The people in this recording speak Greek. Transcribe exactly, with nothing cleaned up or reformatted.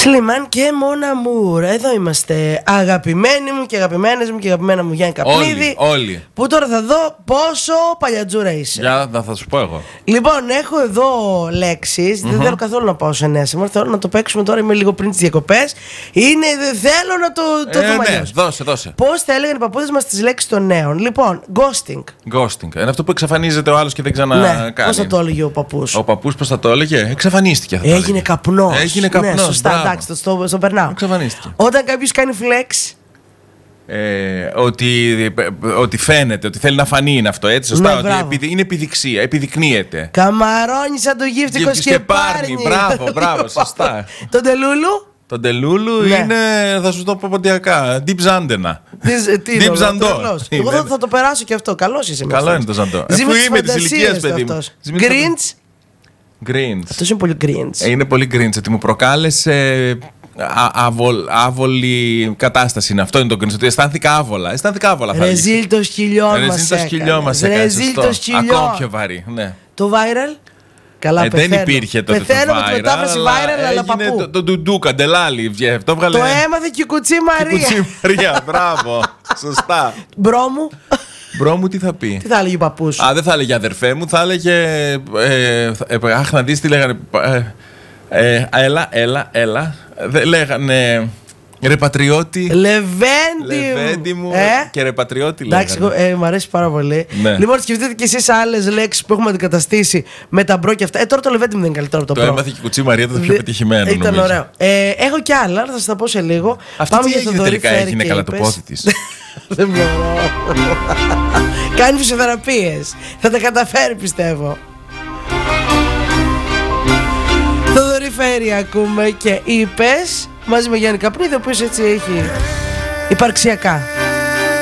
Σλιμάν και Μόνα Μουρ. Εδώ είμαστε. Αγαπημένοι μου και αγαπημένες μου και αγαπημένα μου Γιάννη Καπνίδη. Όλοι, όλοι. Που τώρα θα δω πόσο παλιατζούρα είσαι. Για θα, θα σου πω εγώ. Λοιπόν, έχω εδώ λέξεις. Mm-hmm. Δεν θέλω καθόλου να πάω σε νέα σήμερα. Θέλω να το παίξουμε τώρα. Είμαι λίγο πριν τις διακοπές. Είναι, δεν θέλω να το, το ε, δούμε ναι, αλλιώς. δώσε, δώσε. Πώς θα έλεγαν οι παππούδες μας τις λέξεις των νέων. Λοιπόν, ghosting. Ghosting. Είναι αυτό που εξαφανίζεται ο άλλος και δεν ξανακάνει. Ναι, πώς θα το έλεγε ο παππούς. Ο παππούς πώς θα το έλεγε. Εξαφανίστηκε. Θα Έγινε καπνός. Έγινε καπνός. Ναι, σωστά, εντάξει, το, στο, στο περνάω. Εξαφανίστηκε. Όταν κάποιος κάνει flex. Ε, ότι, ότι φαίνεται, ότι θέλει να φανεί είναι αυτό, έτσι, σωστά. Ναι, ότι επιδει, είναι επιδειξία, επιδεικνύεται. Καμαρώνει σαν το γύφτικο σκεπάρνι. Μπράβο, μπράβο, σωστά. Τον τελούλου. Τον τελούλου ναι. είναι, θα σου το πω ποντιακά, deep ζάντενα. Deep ζαντό. Εγώ θα, θα το περάσω και αυτό. Καλός είσαι. Καλό είναι το ζαντό. Αφού είμαι της ηλικίας, παιδί μου. Grinch. Grinch. Αυτός είναι πολύ Grinch. Είναι πολύ Grinch, ότι μου προκάλεσε άβολ, άβολη κατάσταση είναι. Αυτό είναι το Grinch, ότι αισθάνθηκα άβολα. Αισθάνθηκα άβολα θα Ρεζίλ το σκυλιό μας έκανες. Ρεζίλ το σκυλιό. Ακόμα πιο βαρύ, ναι. Το viral. Καλά, ε, δεν υπήρχε τότε πεθαίνω το viral. Με τη μετάφραση viral, αλλά παππού. Το, το ντουντού, καντελάλι. Το, βγάλε... το έμαθε και η Κουτσή Μαρία. Κουτσή Μαρία, μπράβο. Σωστά. Μπρο μου. Μπρο μου τι θα πει. Τι θα έλεγε ο παππούς. Α, δεν θα έλεγε αδερφέ μου, θα έλεγε. Ε, ε, αχ, να δεις τι λέγανε. Ε, ε, έλα, έλα, έλα. Δε, λέγανε. Ρε πατριώτη. Λεβέντι, Λεβέντι μου. Ε? Και ρε πατριώτη λέγανε. Εντάξει, ε, μου αρέσει πάρα πολύ. Ναι. Λοιπόν, σκεφτείτε κι εσείς άλλες λέξεις που έχουμε αντικαταστήσει με τα μπρο και αυτά. Ε, τώρα το Λεβέντι μου δεν είναι καλύτερο από το μπρο. μπρο. Το έμαθε και η Κουτσή Μαρία, το πιο πετυχημένο. Ήταν νομίζω. ωραίο. Ε, έχω κι άλλα, αλλά θα σας τα πω σε λίγο. Αυτή Πάμε τι για έγινε Θοδωρή τελικά, Φέρη έγινε και καλά το είπες. πόδι της. Δεν μπορώ. Κάνει φυσιοθεραπείες. Θα τα καταφέρει, πιστεύω. Θοδωρή Φέρη ακούμε και είπες μαζί με Γιάννη Καπνίδη, ο οποίος έτσι έχει υπαρξιακά.